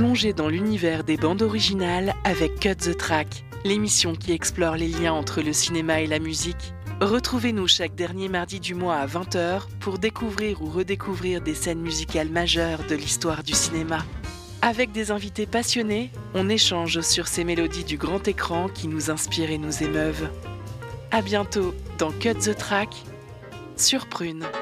Plongez dans l'univers des bandes originales avec Cut the Track, l'émission qui explore les liens entre le cinéma et la musique. Retrouvez-nous chaque dernier mardi du mois à 20 h pour découvrir ou redécouvrir des scènes musicales majeures de l'histoire du cinéma. Avec des invités passionnés, on échange sur ces mélodies du grand écran qui nous inspirent et nous émeuvent. À bientôt dans Cut the Track sur Prune.